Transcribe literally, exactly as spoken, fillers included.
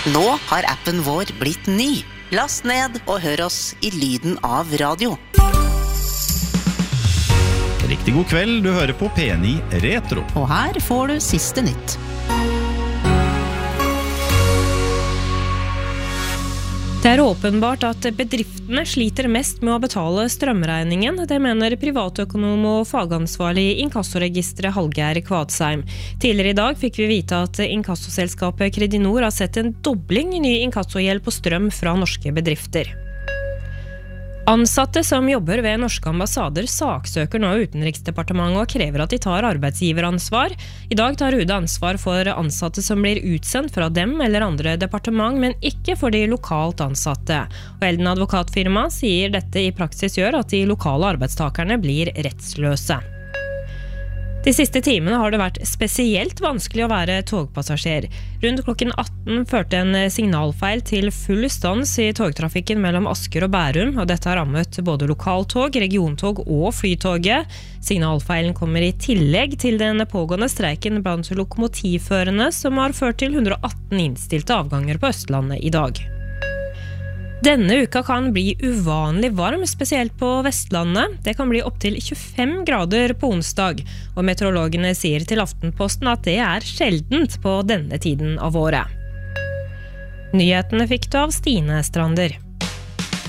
Nå har appen vår blitt ny. Last ned og hør oss i lyden av radio. Riktig god kveld, du hører på P ni Retro. Og her får du siste nytt. Det er åpenbart at bedriftene sliter mest med å betale strømregningen. Det mener privatøkonom og fagansvarlig i inkassoregisteret Hallgeir Kvadsheim. Tidligere i dag fikk vi vite at inkassoselskapet Credinor har sett en dobling i ny inkassogjeld på strøm fra norske bedrifter. Ansatte som jobber ved norske ambassader saksøker nå Utenriksdepartementet og krever at de tar arbeidsgiveransvar. I dag tar U D ansvar for ansatte som blir utsendt fra dem eller andre departement, men ikke for de lokalt ansatte. Og Elden advokatfirma sier dette i praksis gjør at de lokale arbeidstakerne blir rettsløse. De siste timene har det vært spesielt vanskelig å være togpassasjer. Rundt klokken atten førte en signalfeil til full stans i togtrafikken mellom Asker og Bærum, og dette har rammet både lokaltog, regiontog og flytoget. Signalfeilen kommer i tillegg til den pågående streiken blant lokomotivførende, som har ført til hundre og atten innstilte avganger på Østlandet i dag. Denne uka kan bli uvanlig varm, spesielt på Vestlandet. Det kan bli opp til tjuefem grader på onsdag, og meteorologene sier til Aftenposten at det er sjeldent på denne tiden av året. Nyhetene fikk du av Stine Strander.